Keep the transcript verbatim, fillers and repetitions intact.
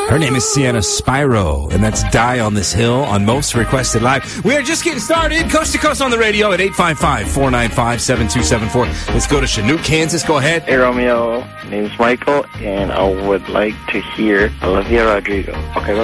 Her name is Sienna Spyro, and that's Die on This Hill on Most Requested Live. We are just getting started, coast to coast on the radio at eight five five, four nine five, seven two seven four. Let's go to Chinook, Kansas. Go ahead. Hey, Romeo. My name's Michael, and I would like to hear Olivia Rodrigo. Okay,